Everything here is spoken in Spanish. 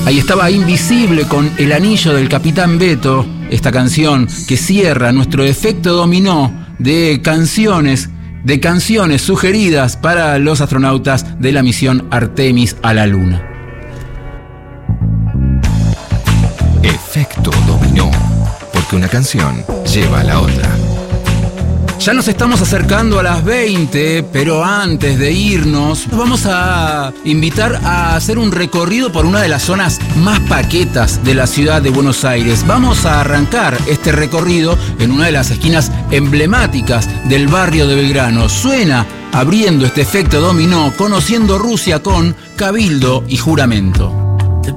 Ahí estaba Invisible con El Anillo del Capitán Beto, esta canción que cierra nuestro efecto dominó de canciones sugeridas para los astronautas de la misión Artemis a la Luna. Efecto dominó, porque una canción lleva a la otra. Ya nos estamos acercando a las 20, pero antes de irnos, vamos a invitar a hacer un recorrido por una de las zonas más paquetas de la ciudad de Buenos Aires. Vamos a arrancar este recorrido en una de las esquinas emblemáticas del barrio de Belgrano. Suena, abriendo este efecto dominó, Conociendo Rusia con Cabildo y Juramento.